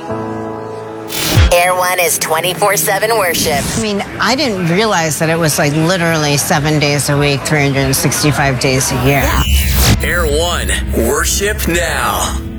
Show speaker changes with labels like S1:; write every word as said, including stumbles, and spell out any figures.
S1: Air One is twenty-four seven worship.
S2: I mean, I didn't realize that it was like literally seven days a week, three hundred sixty-five days a year.
S3: Air One, worship now.